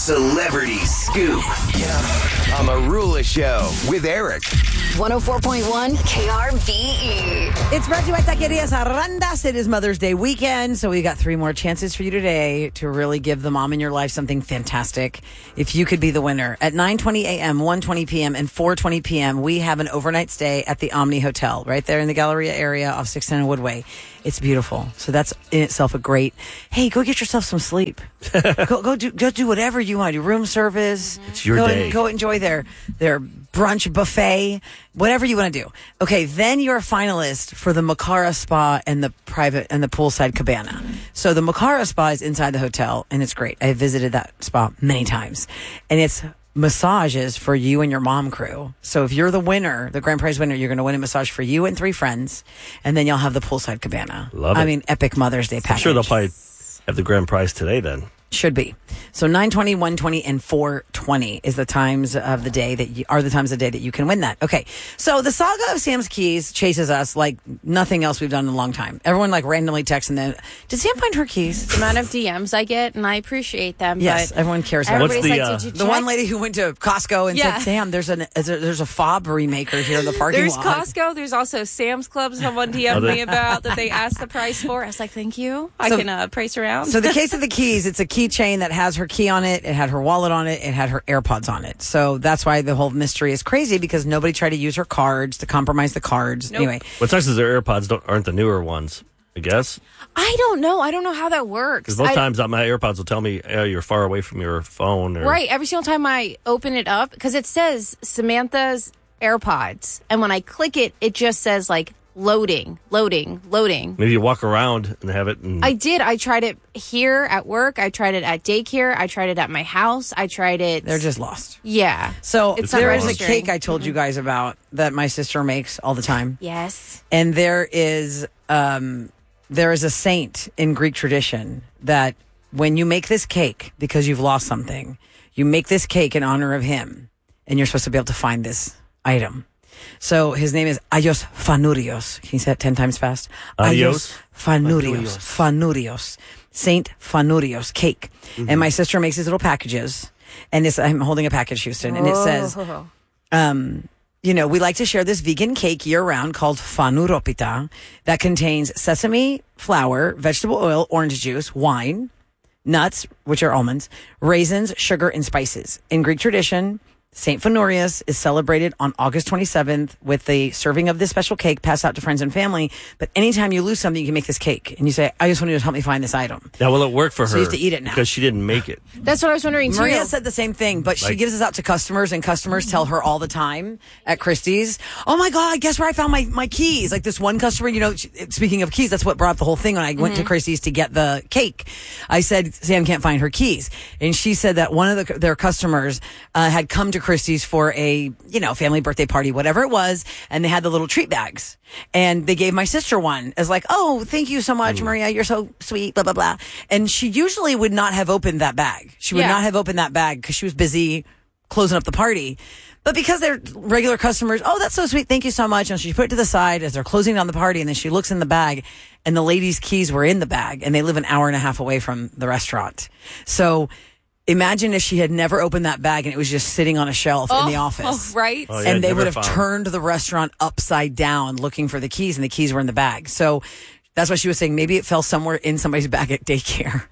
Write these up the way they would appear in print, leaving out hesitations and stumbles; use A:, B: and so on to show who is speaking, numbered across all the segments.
A: Celebrity Scoop. On the Rula Show with Eric.
B: 104.1 KRVE.
C: It's brought to you by Taquerias Arrandas. It is Mother's Day weekend, so we got 3 more chances for you today to really give the mom in your life something fantastic. If you could be the winner. At 9:20 a.m., 1:20 p.m., and 4:20 p.m., we have an overnight stay at the Omni Hotel right there in the Galleria area off 610 Woodway. It's beautiful. So that's in itself a great, hey, go get yourself some sleep. go do whatever you want to do. Room service.
D: It's your day.
C: Go enjoy their brunch buffet, whatever you want to do. Okay, then you're a finalist for the Makara Spa and the private and the poolside cabana. So the Makara Spa is inside the hotel, and it's great. I visited that spa many times, and it's massages for you and your mom crew. So if you're the winner, the grand prize winner, you're going to win a massage for you and 3 friends, and then you'll have the poolside cabana.
D: Love it.
C: I mean, epic Mother's Day package.
D: I'm sure they'll probably have the grand prize today then.
C: Should be. So 9:20, 1:20, and 4:20 is the times of the day that you can win that. Okay. So the saga of Sam's keys chases us like nothing else we've done in a long time. Everyone like randomly texts and then, did Sam find her keys?
E: The amount of DMs I get, and I appreciate them.
C: Yes,
E: but
C: everyone cares about
D: What's
E: everybody's
D: the,
E: like, did you check?
C: the one lady who went to Costco and
E: Yeah.
C: said, Sam, there's a fob remaker here in the parking
E: There's
C: lot.
E: Costco. There's also Sam's Club. Someone DM'd me about that they asked the price for. I was like, thank you. I can price around.
C: So the case of the keys, it's a keychain that has her key on it. It had her wallet on it. It had her AirPods on it. So that's why the whole mystery is crazy, because nobody tried to use her cards to compromise the cards.
E: Nope.
C: Anyway.
D: What's nice is their AirPods aren't the newer ones, I guess.
E: I don't know. I don't know how that works.
D: Because most times my AirPods will tell me, oh, you're far away from your phone. Or...
E: Right. Every single time I open it up, because it says Samantha's AirPods. And when I click it, it just says like, loading.
D: Maybe you walk around and have it. And...
E: I did. I tried it here at work. I tried it at daycare. I tried it at my house. I tried it.
C: They're just lost.
E: Yeah.
C: So
E: It's
C: there
E: not
C: is a
E: registering.
C: cake I told you guys about that my sister makes all the time.
E: Yes.
C: And there is a saint in Greek tradition that when you make this cake because you've lost something, you make this cake in honor of him, and you're supposed to be able to find this item. So his name is Ayos Fanurios. Can you say it 10 times fast?
D: Ayos
C: Fanurios. Fanurios. Saint Fanurios cake.
D: Mm-hmm.
C: And my sister makes these little packages. And I'm holding a package, Houston, and it says, we like to share this vegan cake year-round called Fanuropita that contains sesame flour, vegetable oil, orange juice, wine, nuts, which are almonds, raisins, sugar, and spices. In Greek tradition, St. Fanurius is celebrated on August 27th with the serving of this special cake passed out to friends and family. But anytime you lose something, you can make this cake. And you say, I just want you to help me find this item.
D: Now, will it work for her?
C: So you have to eat it now.
D: Because she didn't make it.
E: That's what I was wondering, too.
C: Maria said the same thing, but she gives this out to customers, and customers tell her all the time at Christie's, oh my God, guess where I found my keys? Like this one customer, speaking of keys, that's what brought up the whole thing when I went to Christie's to get the cake. I said, Sam can't find her keys. And she said that one of their customers had come to Christie's for a, family birthday party, whatever it was, and they had the little treat bags. And they gave my sister one as like, oh, thank you so much, Maria. You're so sweet, blah, blah, blah. And she usually would not have opened that bag. She would not have opened that bag because she was busy closing up the party. But because they're regular customers, oh, that's so sweet. Thank you so much. And she put it to the side as they're closing down the party. And then she looks in the bag, and the lady's keys were in the bag, and they live an hour and a half away from the restaurant. So imagine if she had never opened that bag and it was just sitting on a shelf in the office.
E: Oh, right.
D: Oh, yeah,
C: And they
D: never
C: would have
D: found.
C: turned the restaurant upside down looking for the keys, and the keys were in the bag. So that's why she was saying maybe it fell somewhere in somebody's bag at daycare.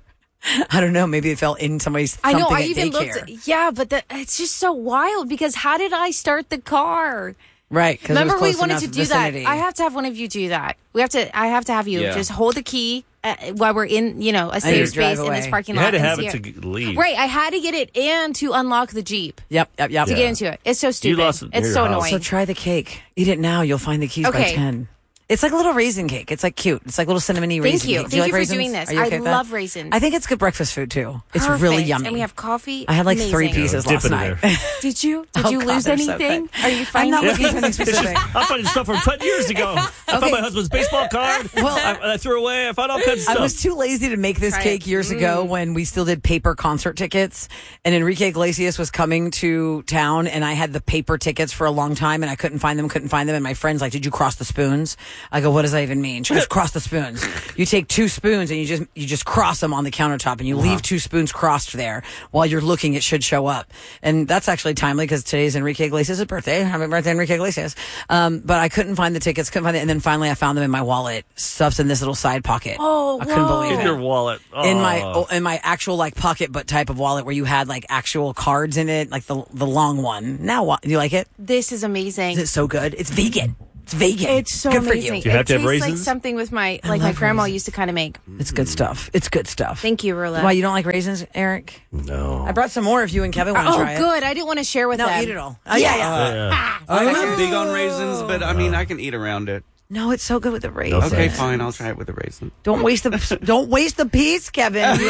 C: I don't know. Maybe it fell in somebody's
E: I know. I
C: at
E: even
C: daycare.
E: looked. Yeah, but it's just so wild because how did I start the car?
C: Right.
E: Remember,
C: it was
E: we
C: close
E: wanted
C: enough
E: to do
C: vicinity.
E: that. I have to have one of you do that. I have to have you just hold the key while we're in, a safe space in this parking
D: You
E: lot.
D: had to have
E: and
D: it
E: see
D: to leave.
E: Right. I had to get it and to unlock the Jeep
C: Yep.
E: to get into it. It's so stupid.
D: lost it near
E: It's so
D: your house.
E: annoying.
C: So try the cake. Eat it now. You'll find the keys by
E: Okay.
C: 10. It's like a little raisin cake. It's like cute. It's like little cinnamony raisin
E: Thank you.
C: cake. Do you
E: Thank
C: like
E: you for
C: raisins?
E: doing this.
C: Are you okay
E: I
C: with that?
E: love raisins.
C: I think it's good breakfast food too. It's
E: Perfect.
C: really yummy.
E: And we have coffee.
C: I had like 3
E: Amazing.
C: pieces
D: Dip
C: last
D: it in
C: night.
D: there.
E: Did you?
C: Oh,
E: Did you
C: God,
E: lose
C: they're so
E: anything?
C: good.
E: Are you
C: I'm
E: finding
C: not
E: it?
C: looking for anything specific.
D: I'm finding stuff from 10 years ago. I found my husband's baseball card. I threw away. I found all kinds of stuff.
C: I was too lazy to make this
E: Right.
C: cake years ago when we still did paper concert tickets, and Enrique Iglesias was coming to town, and I had the paper tickets for a long time, and I couldn't find them, and my friend's like, did you cross the spoons? I go, what does that even mean? She goes, cross the spoons. You take 2 spoons and you just cross them on the countertop and you leave 2 spoons crossed there while you're looking. It should show up. And that's actually timely because today's Enrique Iglesias' birthday. Happy birthday, Enrique Iglesias. But I couldn't find the tickets, and then finally I found them in my wallet, stuffed in this little side pocket.
E: Oh,
C: I couldn't believe
D: In
C: it.
D: your wallet.
C: In my actual like pocket but type of wallet where you had like actual cards in it, like the long one. Now, do you like it?
E: This is amazing.
C: Is it so good? It's vegan. It's vegan.
E: It's so
C: good
E: amazing.
C: for you.
D: Do you have to have
E: tastes
D: raisins?
E: like something with my grandma used to kind of make.
C: It's good stuff. It's good stuff.
E: Thank you, Rula.
C: Why, you don't like raisins, Eric?
D: No.
C: I brought some more if you and Kevin want to try it.
E: Good. I didn't want to share with
C: No,
E: them.
C: eat it all. Oh, yeah.
F: I'm not big on raisins, but I mean, I can eat around it.
C: No, it's so good with the raisins.
F: Okay, fine. I'll try it with the raisin.
C: Don't waste the piece, Kevin.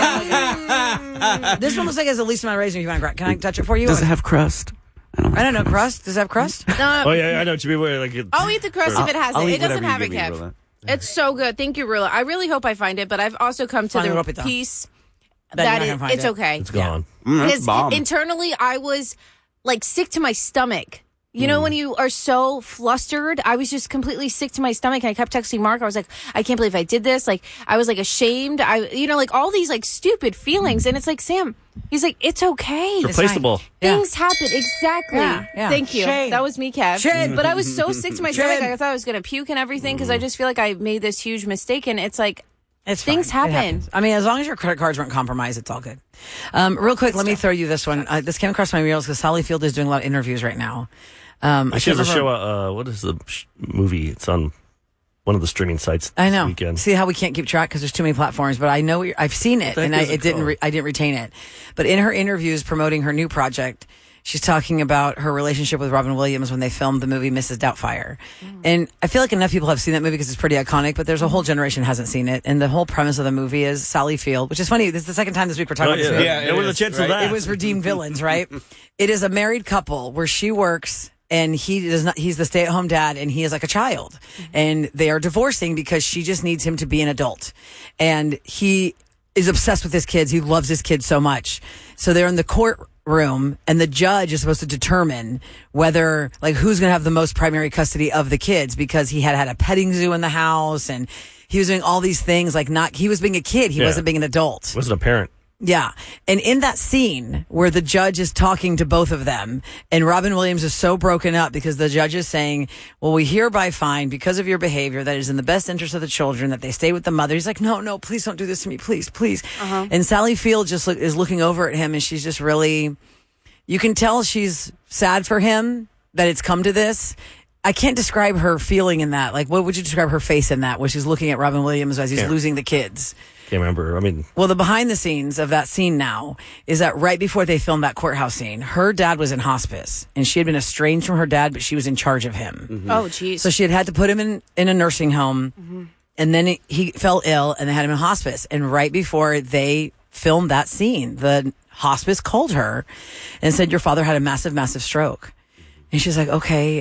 C: This one looks like it has the least amount of raisins you want to. Can I touch it for you?
F: Does it have crust?
C: I don't know. Crust? Does it have crust?
D: Oh, yeah, I know what you mean. Like
E: I'll eat the crust if it has
F: I'll
E: it.
F: eat
E: It doesn't have
F: whatever
E: it,
F: you give me,
E: Kev.
F: Rula.
E: It's so good. Thank you, Rula. I really hope I find it, but I've also come to
C: Fine,
E: the
C: Ropita.
E: piece
C: That you're not
E: that
C: gonna find
E: it's
C: it.
E: okay.
D: it's gone.
F: That's
E: Because
F: bomb.
E: internally, I was like sick to my stomach. You know, when you are so flustered, I was just completely sick to my stomach. And I kept texting Mark. I was like, I can't believe I did this. Like, I was like ashamed. Like all these like stupid feelings. And it's like, Sam, he's like, it's okay.
D: Replaceable.
C: Yeah.
E: Things happen. Exactly.
C: Yeah.
E: Thank you.
C: Shame.
E: That was me, Kev.
C: Shame.
E: But I was so sick to my stomach.
C: Shame.
E: I thought I was going to puke and everything because I just feel like I made this huge mistake. And it's like,
C: It's
E: Things
C: fine. It
E: happen.
C: happens. I mean, as long as your credit cards weren't compromised, it's all good. Real quick, let me throw you this one. This came across my reels because Sally Field is doing a lot of interviews right now.
D: She has a show. What is the movie? It's on one of the streaming sites.
C: I know.
D: This weekend.
C: See how we can't keep track because there's too many platforms. But I know I've seen it, and I didn't retain it. But in her interviews promoting her new project, she's talking about her relationship with Robin Williams when they filmed the movie Mrs. Doubtfire. And I feel like enough people have seen that movie because it's pretty iconic, but there's a whole generation hasn't seen it. And the whole premise of the movie is Sally Field, which is funny. This is the second time this week we're talking about this movie.
D: Yeah, what are the chances of that?
C: It was Redeemed Villains, right? It is a married couple where she works and he does not, he's the stay-at-home dad and he is like a child. And they are divorcing because she just needs him to be an adult. And he is obsessed with his kids. He loves his kids so much. So they're in the courtroom and the judge is supposed to determine whether, like, who's going to have the most primary custody of the kids because he had a petting zoo in the house and he was doing all these things, like he was being a kid. He wasn't being an adult.
D: Wasn't a parent.
C: Yeah. And in that scene where the judge is talking to both of them and Robin Williams is so broken up because the judge is saying, well, we hereby find because of your behavior that it is in the best interest of the children that they stay with the mother. He's like, no, please don't do this to me. Please, please. And Sally Field just is looking over at him and she's just really, you can tell she's sad for him that it's come to this. I can't describe her feeling in that. Like, what would you describe her face in that when she's looking at Robin Williams as he's losing the kids?
D: Can't remember. I mean,
C: well, the behind the scenes of that scene now is that right before they filmed that courthouse scene, her dad was in hospice and she had been estranged from her dad, but she was in charge of him.
E: Oh, geez.
C: So she had to put him in a nursing home and then he fell ill and they had him in hospice. And right before they filmed that scene, the hospice called her and said, your father had a massive, massive stroke. And she's like, okay,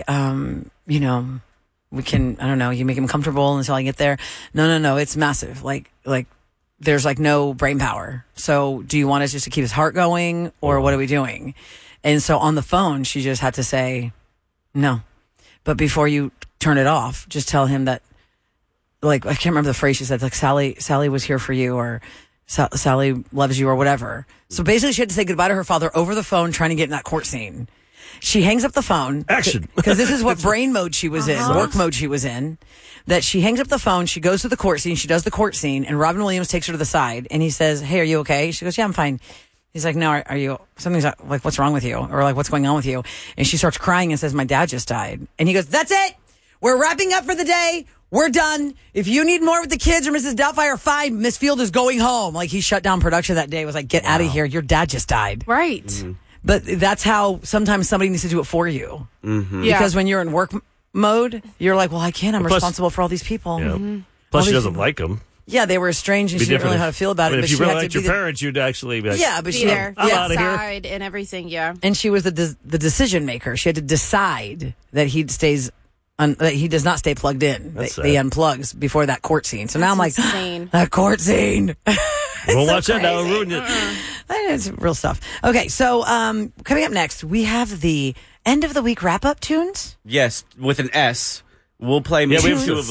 C: we can, I don't know, you make him comfortable until I get there. No, it's massive. Like, there's like no brain power. So do you want us just to keep his heart going or what are we doing? And so on the phone, she just had to say, no. But before you turn it off, just tell him that, like, I can't remember the phrase she said, like, Sally was here for you or Sally loves you or whatever. So basically she had to say goodbye to her father over the phone trying to get in that court scene. She hangs up the phone.
D: Action.
C: Because this is what brain mode she was in, work mode she was in. That she hangs up the phone, she goes to the court scene, she does the court scene, and Robin Williams takes her to the side, and he says, hey, are you okay? She goes, yeah, I'm fine. He's like, no, are you, something's like, what's wrong with you? Or like, what's going on with you? And she starts crying and says, my dad just died. And he goes, that's it! We're wrapping up for the day. We're done. If you need more with the kids or Mrs. Doubtfire, fine. Miss Field is going home. Like, he shut down production that day, was like, get out of here. Your dad just died.
E: Right.
C: Mm-hmm. But that's how sometimes somebody needs to do it for you.
F: Mm-hmm.
E: Yeah.
C: Because when you're in work mode, you're like, well, I can't. I'm responsible for all these people.
D: Yeah. Plus, she doesn't like him.
C: Yeah, they were estranged and she didn't really know how to feel about it.
D: If
C: But
D: you
C: she
D: really
C: had to
D: liked
C: be
D: your parents, you'd actually be like,
C: yeah, but
E: Be
C: she
E: there.
D: I'm outta here.
E: Outside and everything, yeah.
C: and she was the decision maker. She had to decide that that he does not stay plugged in.
D: That's
C: They
D: sad.
C: unplugs before that court scene. So now I'm like,
E: insane.
C: that court scene.
D: We'll watch that. That'll ruin it.
C: It's real stuff. Okay, so coming up next, we have the end of the week wrap up tunes.
F: Yes, with an S. We'll play
D: Yeah, we have
F: two of them.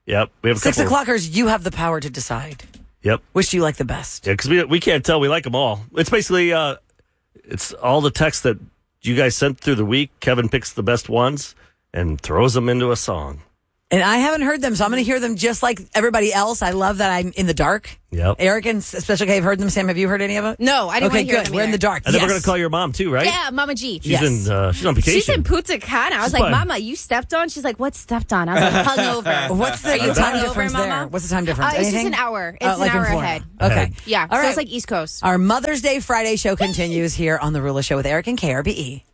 D: Yep. We have a
C: 6
D: couple.
C: o'clockers, you have the power to decide.
D: Yep.
C: Which do you like the best?
D: Yeah, because we can't tell. We like them all. It's basically it's all the texts that you guys sent through the week. Kevin picks the best ones and throws them into a song.
C: And I haven't heard them, so I'm going to hear them just like everybody else. I love that I'm in the dark.
D: Yep.
C: Eric and Special K have heard them. Sam, have you heard any of them?
E: No, I didn't
C: Okay,
E: want to hear
C: good.
E: them
C: We're in
E: either.
C: the dark.
D: And then
C: Yes.
D: we're going to call your mom too, right?
E: Yeah, Mama G.
D: She's she's on vacation.
E: She's in Punta Cana. I was
D: She's
E: like,
D: fine.
E: Mama, you stepped on? She's like, what stepped on? I was like, hungover.
C: What's the
E: Are you
C: time
E: hungover,
C: difference
E: Mama?
C: there? What's the time difference?
E: It's just
C: Anything?
E: an hour. It's
C: Like
E: an
C: in
E: hour
C: Florida.
E: ahead.
C: Okay.
E: Yeah,
C: All
E: so
C: right.
E: it's like East Coast.
C: Our Mother's Day Friday show continues here on The Rula Show with Eric and KRBE.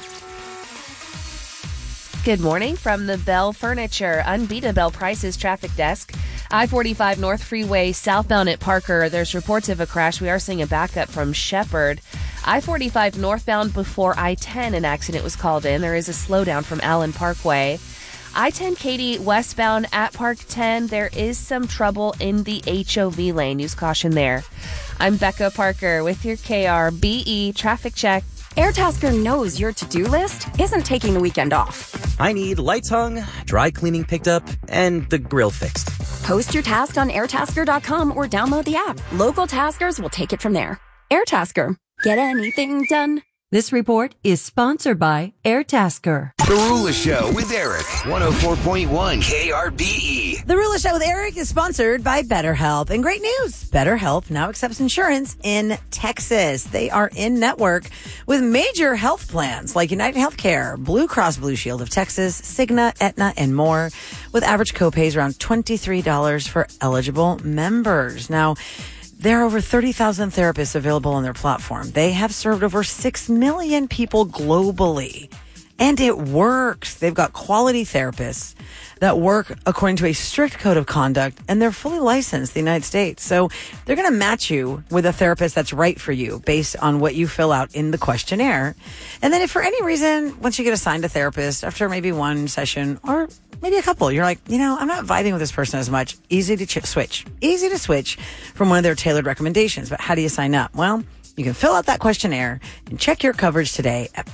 G: Good morning from the Bell Furniture Unbeatable Prices Traffic Desk. I-45 North Freeway southbound at Parker. There's reports of a crash. We are seeing a backup from Shepherd. I-45 northbound before I-10, an accident was called in. There is a slowdown from Allen Parkway. I-10 Katy westbound at Park 10. There is some trouble in the HOV lane. Use caution there. I'm Becca Parker with your KRBE traffic check.
B: AirTasker knows your to-do list isn't taking the weekend off.
H: I need lights hung, dry cleaning picked up, and the grill fixed.
B: Post your task on airtasker.com or download the app. Local taskers will take it from there. AirTasker. Get anything done.
I: This report is sponsored by AirTasker.
A: The Rula Show with Eric. 104.1 KRBE.
C: The Rula Show with Eric is sponsored by BetterHelp. And great news, BetterHelp now accepts insurance in Texas. They are in network with major health plans like United Healthcare, Blue Cross Blue Shield of Texas, Cigna, Aetna, and more, with average copays around $23 for eligible members. Now, there are over 30,000 therapists available on their platform. They have served over 6 million people globally. And it works. They've got quality therapists that work according to a strict code of conduct, and they're fully licensed in the United States. So they're going to match you with a therapist that's right for you based on what you fill out in the questionnaire. And then if for any reason, once you get assigned a therapist, after maybe one session or maybe a couple, you're like, I'm not vibing with this person as much. Easy to switch. Easy to switch from one of their tailored recommendations. But how do you sign up? Well, you can fill out that questionnaire and check your coverage today at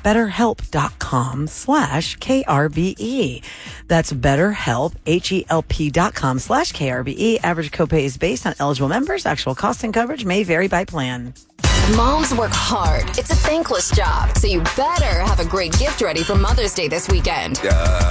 C: betterhelp.com/KRBE. That's BetterHelp, HELP.com/KRBE. Average copay is based on eligible members. Actual cost and coverage may vary by plan.
B: Moms work hard. It's a thankless job, so you better have a great gift ready for Mother's Day this weekend.